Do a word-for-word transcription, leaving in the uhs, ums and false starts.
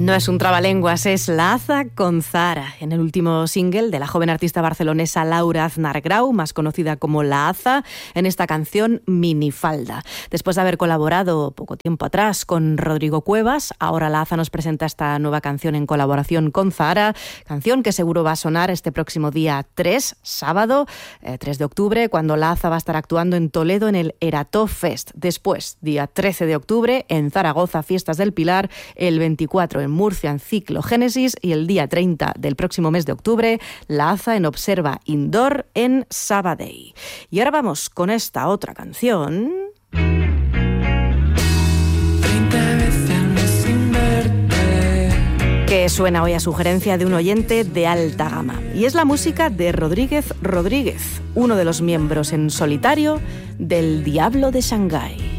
No es un trabalenguas, es La Aza con Zahara, en el último single de la joven artista barcelonesa Laura Aznar Grau, más conocida como La Aza, en esta canción Minifalda. Después de haber colaborado poco tiempo atrás con Rodrigo Cuevas, ahora La Aza nos presenta esta nueva canción en colaboración con Zahara, canción que seguro va a sonar este próximo día tres, sábado, eh, tres de octubre, cuando La Aza va a estar actuando en Toledo en el Erató Fest. Después, día trece de octubre, en Zaragoza, Fiestas del Pilar, el veinticuatro en Murcia en Ciclo Génesis y el día treinta del próximo mes de octubre, La Aza en Observa Indoor en Sabadell. Y ahora vamos con esta otra canción que suena hoy a sugerencia de un oyente de alta gama. Y es la música de Rodríguez Rodríguez, uno de los miembros en solitario del Diablo de Shanghái.